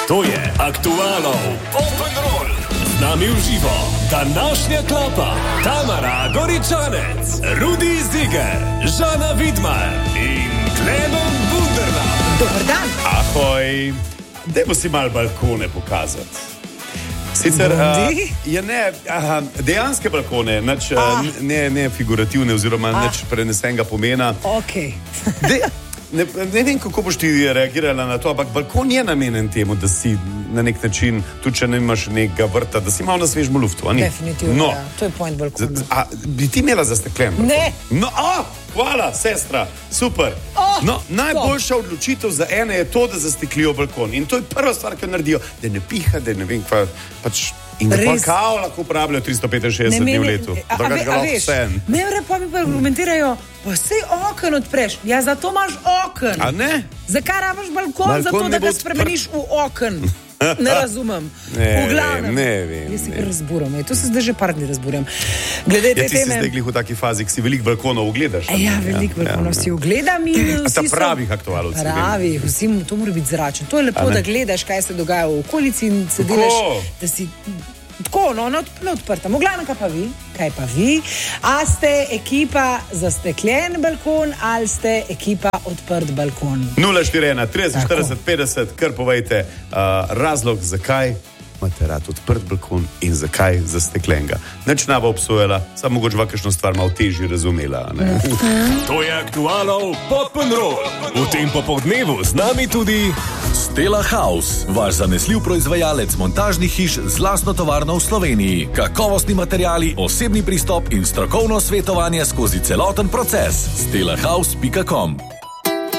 To je Aktualov Open Roll. Z nami v živo današnja klapa Tamara Goričanec, Rudi Ziger, Žana Vidmar in Klemen Bunderman. Dobar dan. Ahoj, dajmo si malo balkone pokazati. Sicer dejanske balkone, ne figurativne oziroma nič prenesenega pomena. Okay. Ne vem, kako boš ti reagirala na to, ampak balkon je namenjen temu, da si na nek način, tudi če ne imaš nekega vrta, da si malo na svežem luftu. Definitivno, ja. To je point balkona. Bi ti imela zasteklen balkon? Ne. No, hvala, sestra, super. Najboljša odločitev za ene je to, da zasteklijo balkon. In to je prva stvar, ki jo naredijo, da ne piha, da ne vem kva, pač... In da pa kao lahko uporabljajo 365 dni v letu. Ne, pa mi pa argumentirajo, pa sej okno odpreš. Ja, zato imaš okno. A ne? Zakaj rabiš balkon? Zato, da ga spremeniš v okno. Ne razumem. Ne vem. Jaz se kar razburam. To se zdaj že par dni razburam. Glede te teme... Ti si zdaj glih v taki fazi, ki si veliko balkonov ugledaš. Ja, veliko balkonov si ugledam in vsi so... pravih Aktualov. Pravih, to mora biti zračen. To je lepo, da gledaš, kaj se dogaja v okolici in se delaš, da si... Tako, ne odprta. Glavno, kaj pa vi? A ste ekipa zasteklen balkon ali ste ekipa odprt balkon? 041 30 40 50, kar povejte razlog, zakaj imate rad odprt balkon in zakaj zasteklenga. Nič ne bo obsojala, samo mogoče kakšno stvar malo težje razumela. Ne? To je Aktualov Open Roll. V tem popoldnevu z nami tudi Stella House, vaš zanesljiv proizvajalec montažnih hiš z lastno tovarno v Sloveniji. Kakovostni materiali, osebni pristop in strokovno svetovanje skozi celoten proces. stellahouse.com